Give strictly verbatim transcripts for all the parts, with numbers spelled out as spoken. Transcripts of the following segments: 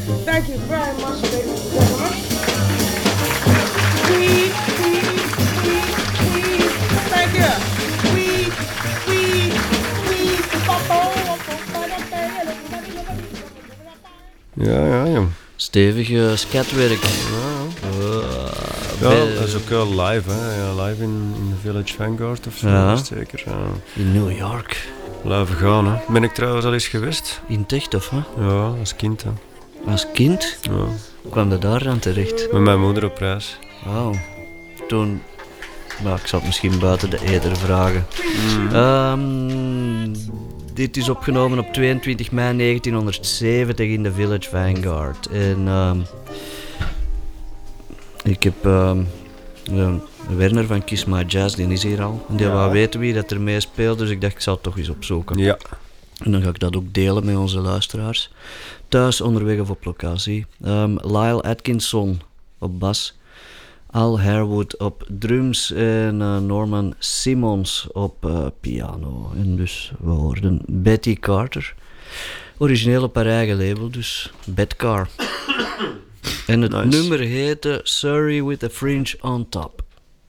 Thank you very much, ladies and gentlemen. Weed, weed, weed, weed. Thank you. Weed, weed, weed. Ja, ja, ja. Stevig uh, scatwerk. Ja, Uh, ja bij- dat is ook wel live, hè. Ja, live in, in de Village Vanguard of zo, Ja. is het zeker. Ja. in New York. Blijven gaan, hè. Ben ik trouwens al eens geweest? In Tichthof, hè? Ja, als kind, hè. Als kind Ja. kwam je daar aan terecht. Met mijn moeder op reis. Wauw. Toen... Nou, ik zal het misschien buiten de ether vragen. Mm. Ehm, dit is opgenomen op tweeëntwintig mei negentienhonderdzeventig in de Village Vanguard. En ehm, ik heb ehm, ja, Werner van Kiss My Jazz, die is hier al. En die Ja. wou weten wie dat er mee speelt, dus ik dacht ik zal het toch eens opzoeken. Ja. En dan ga ik dat ook delen met onze luisteraars. Thuis, onderweg of op locatie. Ehm, Lyle Atkinson op bas. Al Harewood op drums en uh, Norman Simmons op uh, piano. En dus we hoorden Betty Carter. Origineel op haar eigen label, dus Betcar. En het Nice. nummer heette Surrey with a Fringe on Top.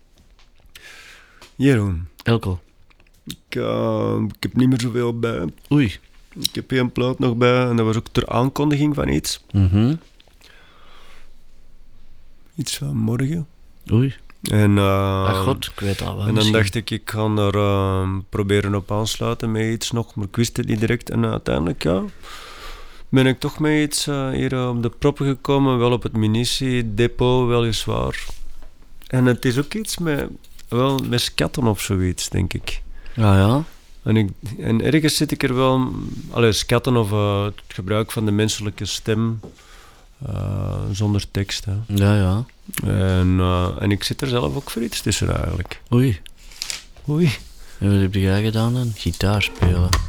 Jeroen, Elko. ik, uh, ik heb niet meer zoveel bij. Oei. Ik heb één plaat nog bij en dat was ook ter aankondiging van iets. Mhm. Iets van morgen. Oei. En, uh, Ach god, ik weet al wel. en dan misschien. dacht ik, ik ga er uh, proberen op aansluiten met iets nog, maar ik wist het niet direct. En uiteindelijk, ja, ben ik toch met iets uh, hier uh, op de proppen gekomen, wel op het munitiedepot, weliswaar. En het is ook iets met, wel, met skatten of zoiets, denk ik. Ah ja? En, ik, en ergens zit ik er wel... Allee, skatten of uh, het gebruik van de menselijke stem uh, zonder tekst. Hè. Ja, ja. En, uh, en ik zit er zelf ook voor iets tussen eigenlijk. Oei. Oei. En wat heb jij gedaan dan? Gitaar spelen.